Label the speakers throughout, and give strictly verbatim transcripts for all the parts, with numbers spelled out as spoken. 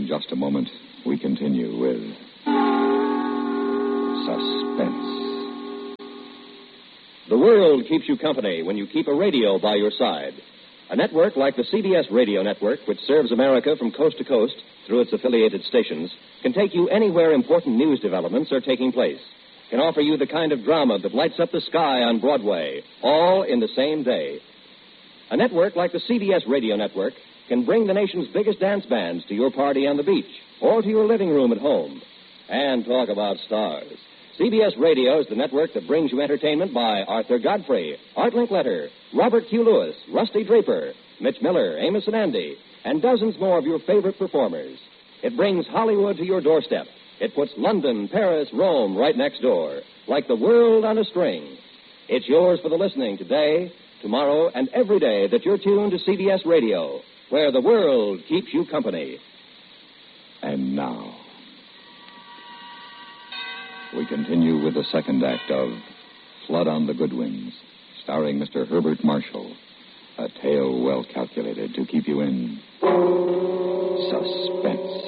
Speaker 1: In just a moment, we continue with Suspense.
Speaker 2: The world keeps you company when you keep a radio by your side. A network like the C B S Radio Network, which serves America from coast to coast through its affiliated stations, can take you anywhere important news developments are taking place. Can offer you the kind of drama that lights up the sky on Broadway, all in the same day. A network like the C B S Radio Network can bring the nation's biggest dance bands to your party on the beach or to your living room at home. And talk about stars. C B S Radio is the network that brings you entertainment by Arthur Godfrey, Art Linkletter, Robert Q. Lewis, Rusty Draper, Mitch Miller, Amos and Andy, and dozens more of your favorite performers. It brings Hollywood to your doorstep. It puts London, Paris, Rome right next door, like the world on a string. It's yours for the listening today, tomorrow, and every day that you're tuned to C B S Radio, where the world keeps you company.
Speaker 1: And now, we continue with the second act of Flood on the Goodwins, starring Mister Herbert Marshall. A tale well calculated to keep you in suspense.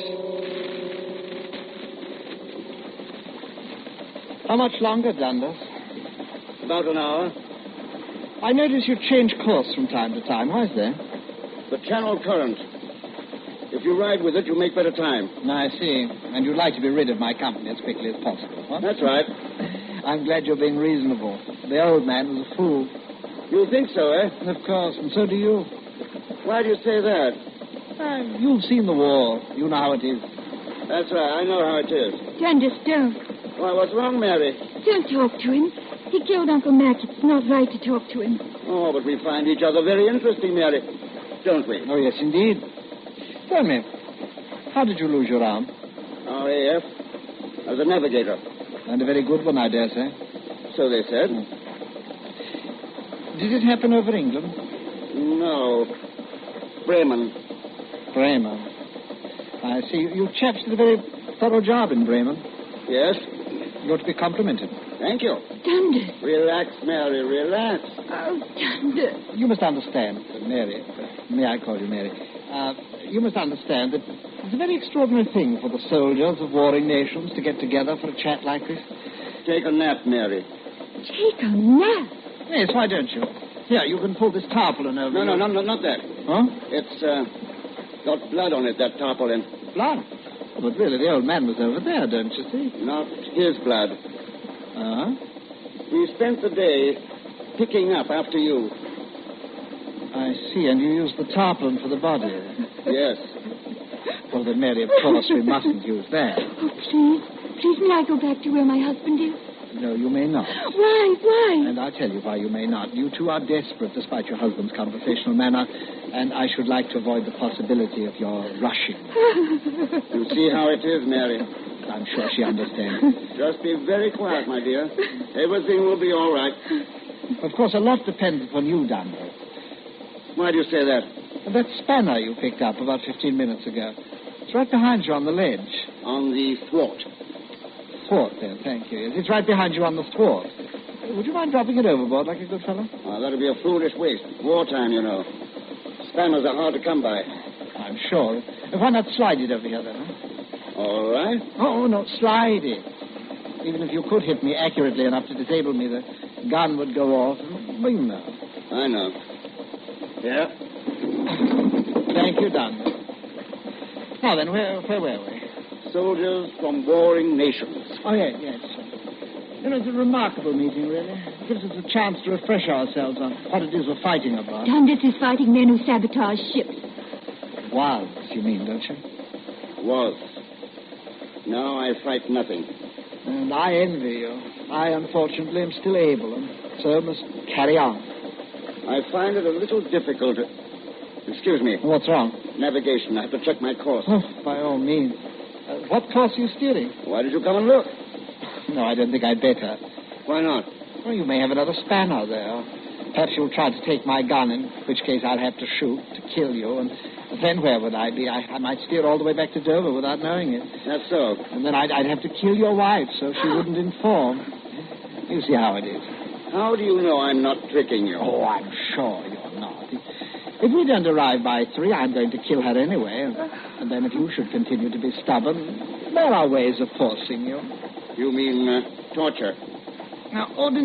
Speaker 3: How much longer, Dundas?
Speaker 4: About an hour.
Speaker 3: I notice you change course from time to time. Why is that?
Speaker 4: The channel current. If you ride with it, you make better time.
Speaker 3: I see. And you'd like to be rid of my company as quickly as possible, huh?
Speaker 4: That's right.
Speaker 3: I'm glad you're being reasonable. The old man was a fool.
Speaker 4: You think so, eh?
Speaker 3: Of course, and so do you.
Speaker 4: Why do you say that?
Speaker 3: Uh, you've seen the war. You know how it is.
Speaker 4: That's right. I know how it is.
Speaker 5: Dundas, don't.
Speaker 4: Why, what's wrong, Mary?
Speaker 5: Don't talk to him. He killed Uncle Mac. It's not right to talk to him.
Speaker 4: Oh, but we find each other very interesting, Mary. Don't we?
Speaker 3: Oh, yes, indeed. Tell me, how did you lose your arm?
Speaker 4: R A F. As a navigator.
Speaker 3: And a very good one, I dare say.
Speaker 4: So they said.
Speaker 3: Mm. Did it happen over England?
Speaker 4: No. Bremen.
Speaker 3: Bremen. I see. You chaps did a very thorough job in Bremen.
Speaker 4: Yes.
Speaker 3: You're to be complimented.
Speaker 4: Thank you.
Speaker 5: Dundas.
Speaker 4: Relax, Mary, relax.
Speaker 5: Oh, Dundas.
Speaker 3: You must understand, uh, Mary. Uh, may I call you Mary? Uh, you must understand that it's a very extraordinary thing for the soldiers of warring nations to get together for a chat like this.
Speaker 4: Take a nap, Mary.
Speaker 5: Take a nap?
Speaker 3: Yes, why don't you? Here, you can pull this tarpaulin over.
Speaker 4: No, no, no, no, not that.
Speaker 3: Huh?
Speaker 4: It's, uh, got blood on it, that tarpaulin.
Speaker 3: Blood? Oh, but really, the old man was over there, don't you see?
Speaker 4: Not his blood.
Speaker 3: Uh-huh.
Speaker 4: We spent the day picking up after you.
Speaker 3: I see, and you used the tarpaulin for the body.
Speaker 4: Yes.
Speaker 3: Well, then, Mary, of course, we mustn't use that.
Speaker 5: Oh, please. Please, may I go back to where my husband is?
Speaker 3: No, you may not.
Speaker 5: Why? Why?
Speaker 3: And I'll tell you why you may not. You two are desperate, despite your husband's conversational manner, and I should like to avoid the possibility of your rushing.
Speaker 4: You see how it is, Mary.
Speaker 3: I'm sure she understands.
Speaker 4: Just be very quiet, my dear. Everything will be all right.
Speaker 3: Of course, a lot depends upon you, Dundas.
Speaker 4: Why do you say that?
Speaker 3: That spanner you picked up about fifteen minutes ago. It's right behind you on the ledge.
Speaker 4: On the thwart.
Speaker 3: Thwart, then, thank you. It's right behind you on the thwart. Would you mind dropping it overboard like a good fellow?
Speaker 4: Oh, that'd be a foolish waste. Wartime, you know. Spanners are hard to come by.
Speaker 3: I'm sure. Why not slide it over here, then, huh?
Speaker 4: All right.
Speaker 3: Oh, no, slide it. Even if you could hit me accurately enough to disable me, the gun would go off. You know.
Speaker 4: I know. Yeah?
Speaker 3: Thank you, Dundas. Now then, where, where were we?
Speaker 4: Soldiers from warring nations.
Speaker 3: Oh, yes, yes. You know, it's a remarkable meeting, really. It gives us a chance to refresh ourselves on what it is we're fighting about.
Speaker 5: Dundas is fighting men who sabotage ships.
Speaker 3: Was, you mean, don't you?
Speaker 4: Was. Now I fight nothing.
Speaker 3: And I envy you. I, unfortunately, am still able, and so must carry on.
Speaker 4: I find it a little difficult. To... Excuse me.
Speaker 3: What's wrong?
Speaker 4: Navigation. I have to check my course.
Speaker 3: Oh, by all means. Uh, what course are you steering?
Speaker 4: Why did you come and look?
Speaker 3: No, I don't think I'd better.
Speaker 4: Why not?
Speaker 3: Well, you may have another spanner there. Perhaps you'll try to take my gun, in which case I'll have to shoot to kill you, and then where would I be? I, I might steer all the way back to Dover without knowing it.
Speaker 4: That's so.
Speaker 3: And then I'd, I'd have to kill your wife so she wouldn't inform. You see how it is.
Speaker 4: How do you know I'm not tricking you?
Speaker 3: Oh, I'm sure you're not. It, If we don't arrive by three, I'm going to kill her anyway. And, and then if you should continue to be stubborn, there are ways of forcing you.
Speaker 4: You mean uh, torture?
Speaker 3: Now, ordinarily,